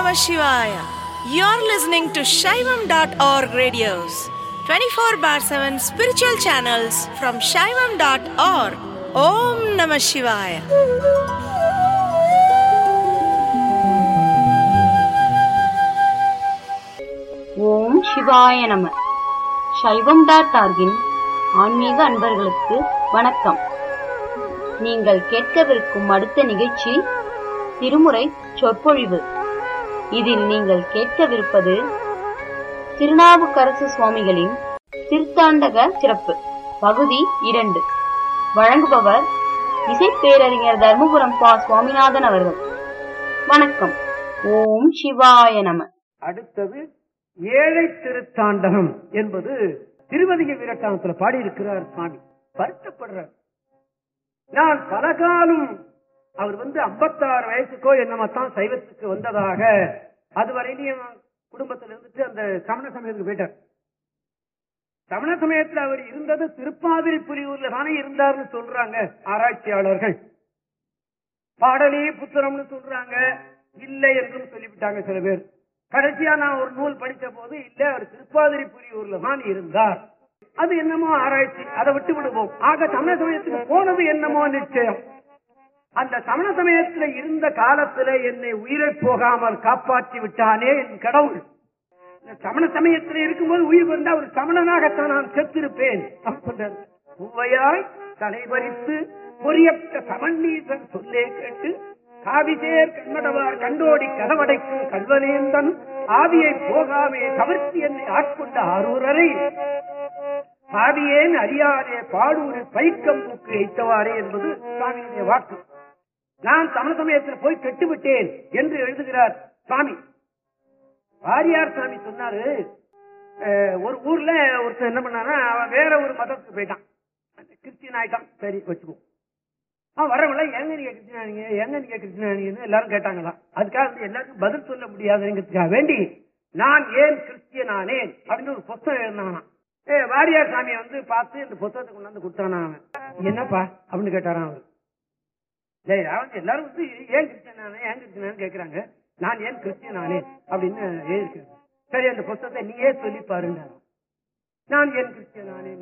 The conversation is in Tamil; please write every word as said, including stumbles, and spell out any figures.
Namah Shivaya. You're listening to Shaivam dot org radios, twenty-four bar seven spiritual channels from Shaivam dot org. Om Namah Shivaya. ஓம் சிவாய நம. சைவம் டாட் ஆர்கின் ஆன்மீக அன்பர்களுக்கு வணக்கம். நீங்கள் கேட்கவிருக்கும் அடுத்த நிகழ்ச்சி திருமுறை சொற்பொழிவு. இதில் நீங்கள் கேட்கவிருப்பது திருநாவுக்கரசு சுவாமிகளின் திருத்தாண்டக சிறப்பு பகுதி இரண்டு. வழங்குபவர் இசைப்பேரறிஞர் தர்மபுரம் பா சுவாமிநாதன் அவர்கள். வணக்கம். ஓம் சிவாய நம. அடுத்தது ஏழை திருத்தாண்டகம் என்பது திருவதிக வீரட்டானத்துல பாடியிருக்கிறார் சுவாமி. வருத்தப்படுறார். நான் பல காலம் அவர் வந்து ஐம்பத்தாறு வயசுக்கோ என்னமாத்தான் சைவத்துக்கு வந்ததாக அதுவரையிலையும் குடும்பத்தில் இருந்துட்டு அந்த சமண சமயத்துக்கு போயிட்டார். சமண சமயத்தில் அவர் இருந்தது திருப்பாதிரி புலியூர்ல தானே இருந்தார்னு சொல்றாங்க ஆராய்ச்சியாளர்கள். பாடலே புத்திரம்னு சொல்றாங்க, இல்லை என்றும் சொல்லிவிட்டாங்க சில பேர். கடைசியா நான் ஒரு நூல் படித்த போது இல்ல அவர் திருப்பாதிரி புலியூர்ல தான் இருந்தார். அது என்னமோ ஆராய்ச்சி, அதை விட்டு விடுவோம். ஆக சமண சமயத்துக்கு போனது என்னமோ நிச்சயம். அந்த சமண சமயத்துல இருந்த காலத்துல என்னை உயிரை போகாமல் காப்பாற்றி விட்டானே என் கடவுள். சமண சமயத்துல இருக்கும்போது உயிர் வந்தா ஒரு சமணனாகத்தான் நான் செத்திருப்பேன். உவ்வையாய் தலைவரித்து பொறியற்ற சமநீசன் சொல்லே கேட்டு காவிசேர் கண்மடவார் கண்டோடி கதவடைக்கும் கல்வனேந்தன் ஆவியை போகாமே தவிர்த்து என்னை ஆட்கொண்ட ஆரூரரை ஆவியேன் அறியாதே பாடூரில் பைக்கம்புக்கு வைத்தவாறே என்பது சுவாமியுடைய வாக்கு. நான் சமண சமயத்தில் போய் கெட்டுவிட்டேன் என்று எழுதுகிறார் சுவாமி. வாரியார் சாமி சொன்னாரு, ஒரு ஊர்ல ஒருத்தர் என்ன பண்ணானா அவன் வேற ஒரு மதத்துக்கு போயிட்டான், கிறிஸ்டியன் ஆயிட்டான். சரி வச்சுக்குவோம். அவன் வரவங்கள எங்க நீங்க கிறிஸ்டினானீங்க எங்க நீங்க கிறிஸ்டினானீங்கன்னு எல்லாரும் கேட்டாங்களா. அதுக்காக வந்து எல்லாருக்கும் பதில் சொல்ல முடியாதுங்கிறதுக்காக வேண்டி நான் ஏன் கிறிஸ்டியனானேன் அப்படின்னு ஒரு புத்தகம் எழுதினானா. ஏ வாரியார் சாமியை வந்து பார்த்து இந்த புத்தகத்தை கொண்டாந்து கொடுத்தானா. அவன் என்னப்பா அப்படின்னு கேட்டாரான் அவர். எல்லாரும் வந்து ஏன் கிறிஸ்டியனானே ஏன் கிறிஸ்டியனானு கேட்கிறாங்க, நான் ஏன் கிறிஸ்டியனானே அப்படின்னு எழுதிருக்கேன். சரி அந்த புத்தகத்தை நீயே சொல்லி பாருங்க, நான் ஏன் கிறிஸ்டியனானே